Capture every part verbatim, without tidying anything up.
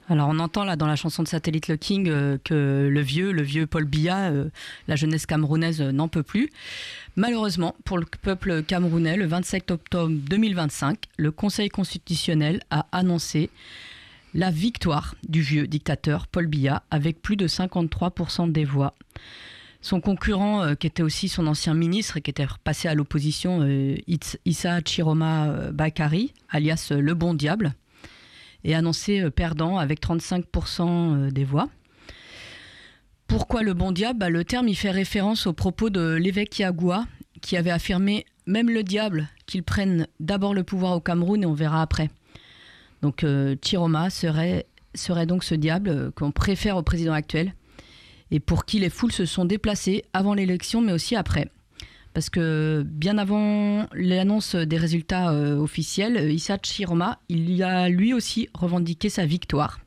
Alors on entend là dans la chanson de Satellite Locking euh, que le vieux, le vieux Paul Biya, euh, la jeunesse camerounaise euh, n'en peut plus. Malheureusement, pour le peuple camerounais, le vingt-sept octobre deux mille vingt-cinq, le Conseil constitutionnel a annoncé la victoire du vieux dictateur Paul Biya avec plus de cinquante-trois pour cent des voix. Son concurrent, euh, qui était aussi son ancien ministre et qui était passé à l'opposition, euh, Issa Chiroma Bakary, alias euh, le bon diable, est annoncé euh, perdant avec trente-cinq pour cent euh, des voix. Pourquoi le bon diable ? Bah, le terme y fait référence aux propos de l'évêque Yagoua, qui avait affirmé « Même le diable, qu'il prenne d'abord le pouvoir au Cameroun et on verra après ». Donc euh, Chiroma serait, serait donc ce diable euh, qu'on préfère au président actuel et pour qui les foules se sont déplacées avant l'élection mais aussi après. Parce que bien avant l'annonce des résultats euh, officiels, Issa Chiroma, il y a lui aussi revendiqué sa victoire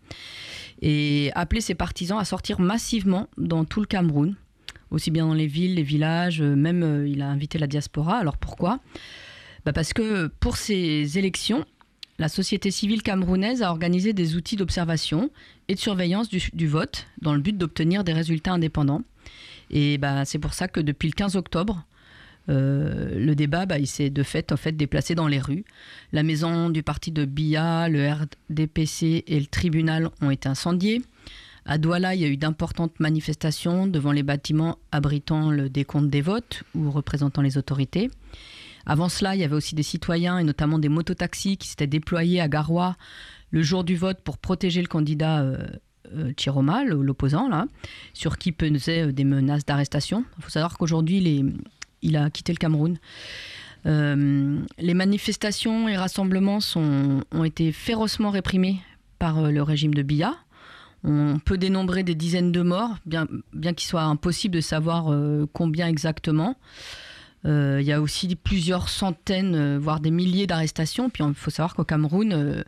et appelé ses partisans à sortir massivement dans tout le Cameroun, aussi bien dans les villes, les villages, même euh, il a invité la diaspora. Alors pourquoi ? Bah parce que pour ces élections, la société civile camerounaise a organisé des outils d'observation et de surveillance du, du vote dans le but d'obtenir des résultats indépendants. Et bah, c'est pour ça que depuis le quinze octobre, euh, le débat bah, il s'est de fait, en fait déplacé dans les rues. La maison du parti de Biya, le R D P C et le tribunal ont été incendiés. À Douala, il y a eu d'importantes manifestations devant les bâtiments abritant le décompte des votes ou représentant les autorités. Avant cela, il y avait aussi des citoyens et notamment des mototaxis qui s'étaient déployés à Garoua le jour du vote pour protéger le candidat euh, euh, Chiroma, l'opposant, là, sur qui pesaient des menaces d'arrestation. Il faut savoir qu'aujourd'hui, les, il a quitté le Cameroun. Euh, les manifestations et rassemblements sont, ont été férocement réprimés par euh, le régime de Biya. On peut dénombrer des dizaines de morts, bien, bien qu'il soit impossible de savoir euh, combien exactement. Il euh, y a aussi plusieurs centaines, euh, voire des milliers d'arrestations. Puis il faut savoir qu'au Cameroun, euh,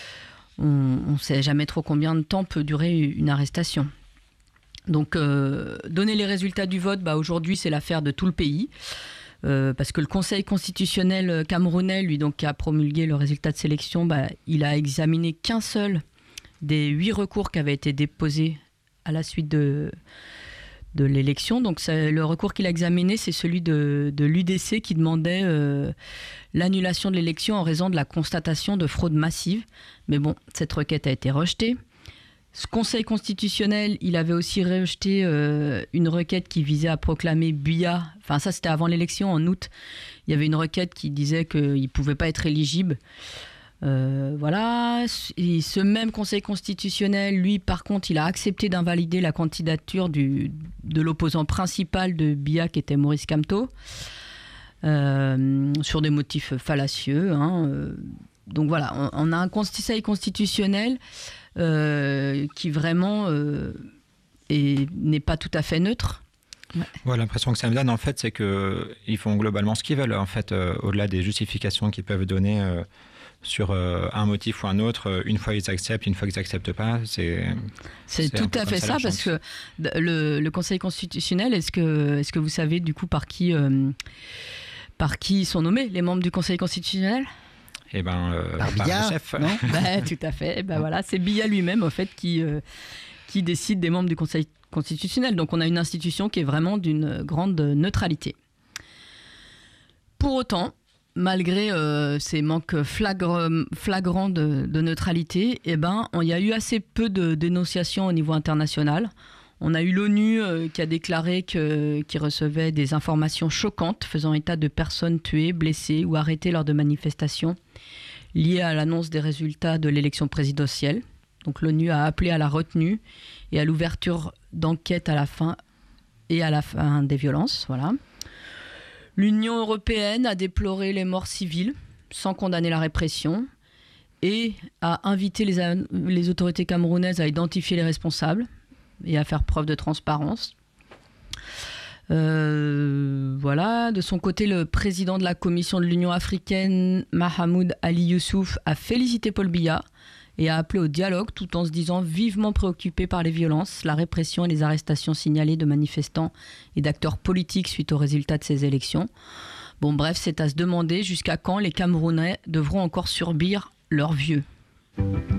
on ne sait jamais trop combien de temps peut durer une arrestation. Donc, euh, donner les résultats du vote, bah, aujourd'hui, c'est l'affaire de tout le pays. Euh, parce que le Conseil constitutionnel camerounais, lui, donc, qui a promulgué le résultat de sélection, bah, il a examiné qu'un seul des huit recours qui avaient été déposés à la suite de... de l'élection. Donc c'est, le recours qu'il a examiné, c'est celui de, de l'U D C qui demandait euh, l'annulation de l'élection en raison de la constatation de fraude massive. Mais bon, cette requête a été rejetée. Ce Conseil constitutionnel, il avait aussi rejeté euh, une requête qui visait à proclamer Biya, enfin ça c'était avant l'élection, en août, il y avait une requête qui disait qu'il ne pouvait pas être éligible. Euh, voilà, et ce même Conseil constitutionnel, lui, par contre, il a accepté d'invalider la candidature du, de l'opposant principal de Biya, qui était Maurice Kamto, euh, sur des motifs fallacieux. Hein, euh, donc voilà, on, on a un Conseil constitutionnel euh, qui vraiment euh, est, n'est pas tout à fait neutre. Ouais. Ouais, l'impression que ça me donne, en fait, c'est qu'ils font globalement ce qu'ils veulent, en fait, euh, au-delà des justifications qu'ils peuvent donner euh, sur euh, un motif ou un autre. Une fois ils acceptent, une fois ils n'acceptent pas. C'est, c'est, c'est tout à fait ça, parce que le, le Conseil constitutionnel, est-ce que, est-ce que vous savez du coup par qui, euh, par qui sont nommés les membres du Conseil constitutionnel ? Eh ben, euh, par par Biya, le chef. Non bah, tout à fait. Ben, voilà, c'est Biya lui-même, en fait, qui, euh, qui décide des membres du Conseil constitutionnel. Donc on a une institution qui est vraiment d'une grande neutralité. Pour autant, malgré euh, ces manques flagr- flagrants de, de neutralité, eh ben, il y a eu assez peu de dénonciations au niveau international. On a eu l'ONU euh, qui a déclaré que, qu'il recevait des informations choquantes faisant état de personnes tuées, blessées ou arrêtées lors de manifestations liées à l'annonce des résultats de l'élection présidentielle. Donc l'ONU a appelé à la retenue et à l'ouverture d'enquêtes à la fin et à la fin des violences. Voilà. L'Union européenne a déploré les morts civiles sans condamner la répression et a invité les, les autorités camerounaises à identifier les responsables et à faire preuve de transparence. Euh, voilà. De son côté, le président de la Commission de l'Union africaine, Mahamoud Ali Youssouf, a félicité Paul Biya et a appelé au dialogue tout en se disant vivement préoccupé par les violences, la répression et les arrestations signalées de manifestants et d'acteurs politiques suite aux résultats de ces élections. Bon bref, c'est à se demander jusqu'à quand les Camerounais devront encore subir leurs vieux.